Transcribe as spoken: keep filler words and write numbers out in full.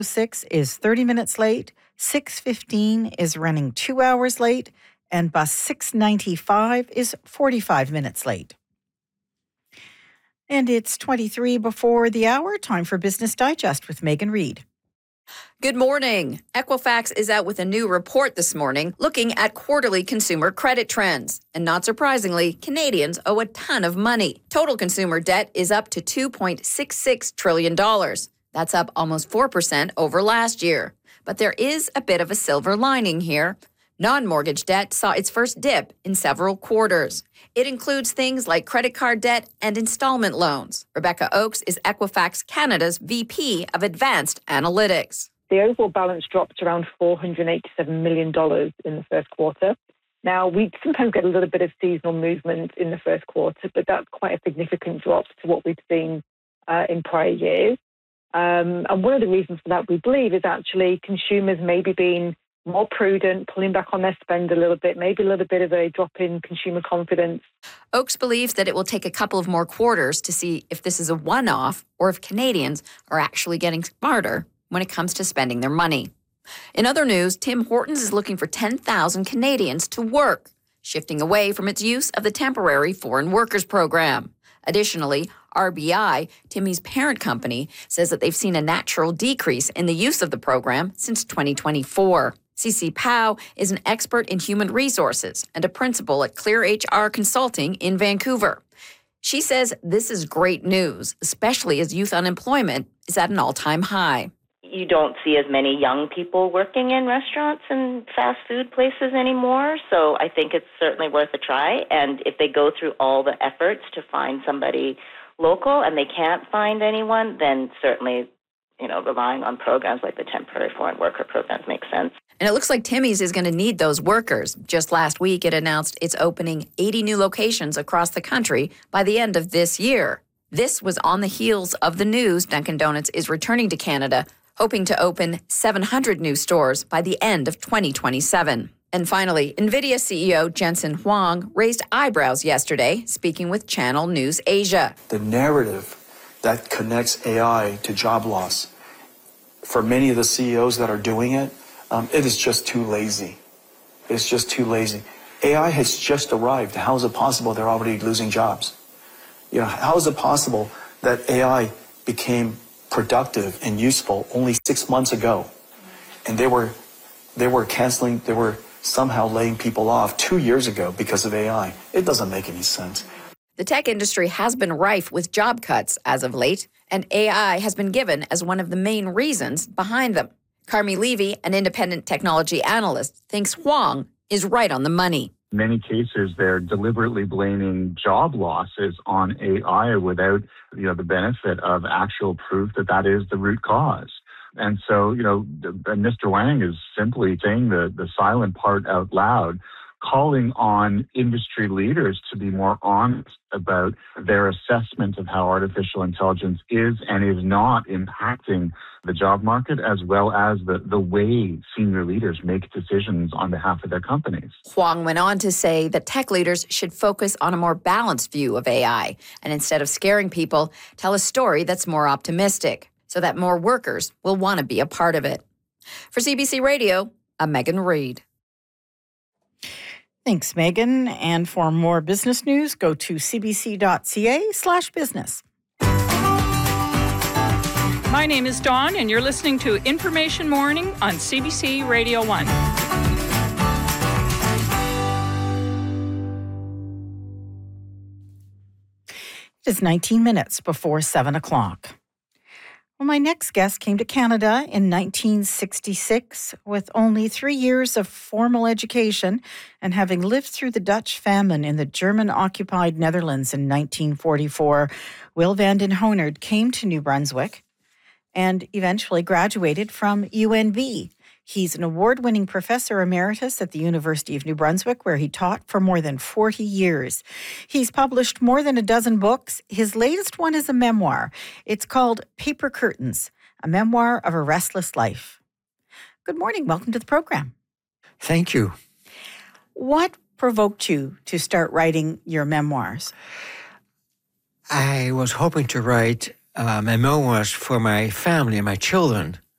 six is thirty minutes late, six fifteen is running two hours late, and bus six ninety-five is forty-five minutes late. And it's twenty-three before the hour. Time for Business Digest with Megan Reid. Good morning. Equifax is out with a new report this morning looking at quarterly consumer credit trends. And not surprisingly, Canadians owe a ton of money. Total consumer debt is up to two point six six trillion dollars. That's up almost four percent over last year. But there is a bit of a silver lining here. Non-mortgage debt saw its first dip in several quarters. It includes things like credit card debt and installment loans. Rebecca Oakes is Equifax Canada's V P of Advanced Analytics. The overall balance dropped around four hundred eighty-seven million dollars in the first quarter. Now, we sometimes get a little bit of seasonal movement in the first quarter, but that's quite a significant drop to what we've seen uh, in prior years. Um, and one of the reasons for that, we believe, is actually consumers maybe being more prudent, pulling back on their spend a little bit, maybe a little bit of a drop in consumer confidence. Oakes believes that it will take a couple of more quarters to see if this is a one-off or if Canadians are actually getting smarter when it comes to spending their money. In other news, Tim Hortons is looking for ten thousand Canadians to work, shifting away from its use of the temporary foreign workers program. Additionally, R B I, Timmy's parent company, says that they've seen a natural decrease in the use of the program since twenty twenty-four. Cece Powell is an expert in human resources and a principal at Clear H R Consulting in Vancouver. She says this is great news, especially as youth unemployment is at an all-time high. You don't see as many young people working in restaurants and fast food places anymore, so I think it's certainly worth a try. And if they go through all the efforts to find somebody local and they can't find anyone, then certainly, you know, relying on programs like the temporary foreign worker programs makes sense. And it looks like Timmy's is going to need those workers. Just last week, it announced it's opening eighty new locations across the country by the end of this year. This was on the heels of the news Dunkin' Donuts is returning to Canada, hoping to open seven hundred new stores by the end of twenty twenty-seven. And finally, NVIDIA C E O Jensen Huang raised eyebrows yesterday, speaking with Channel News Asia. The narrative that connects A I to job loss, for many of the C E Os that are doing it, um, it is just too lazy. It's just too lazy. A I has just arrived. How is it possible they're already losing jobs? You know, how is it possible that A I became productive and useful only six months ago, and they were they were canceling, they were somehow laying people off two years ago because of A I? It doesn't make any sense. The tech industry has been rife with job cuts as of late, and A I has been given as one of the main reasons behind them. Carmi Levy, an independent technology analyst, thinks Huang is right on the money. In many cases, they're deliberately blaming job losses on A I without, you know, the benefit of actual proof that that is the root cause. And so, you know, Mister Wang is simply saying the, the silent part out loud, calling on industry leaders to be more honest about their assessment of how artificial intelligence is and is not impacting the job market, as well as the, the way senior leaders make decisions on behalf of their companies. Huang went on to say that tech leaders should focus on a more balanced view of A I and instead of scaring people, tell a story that's more optimistic so that more workers will want to be a part of it. For C B C Radio, I'm Megan Reid. Thanks, Megan. And for more business news, go to cbc.ca slash business. My name is Dawn, and you're listening to Information Morning on C B C Radio one. It is nineteen minutes before seven o'clock. Well, my next guest came to Canada in nineteen sixty-six with only three years of formal education and having lived through the Dutch famine in the German-occupied Netherlands in nineteen forty-four. Will van den Honert came to New Brunswick and eventually graduated from U N B. He's an award-winning professor emeritus at the University of New Brunswick, where he taught for more than forty years. He's published more than a dozen books. His latest one is a memoir. It's called Paper Curtains, a memoir of a restless life. Good morning. Welcome to the program. Thank you. What provoked you to start writing your memoirs? I was hoping to write uh, my memoirs for my family and my children.